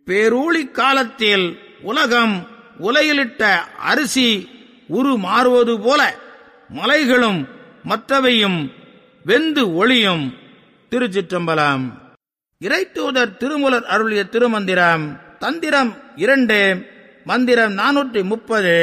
பேரூழி காலத்தில் உலகம் உலையிலிட்ட அரிசி உருமாறுவது போல மலைகளும் மற்றவையும் வெந்து ஒளியும். திருச்சிற்றம்பலம். இறைத்தூதர் திருமூலர் அருளிய திருமந்திரம். தந்திரம் 2, மந்திரம் 430.